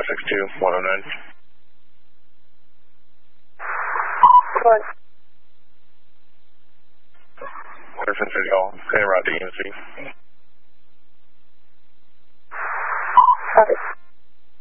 462-109. What? Clear City Hall. En route to EMC. Copy.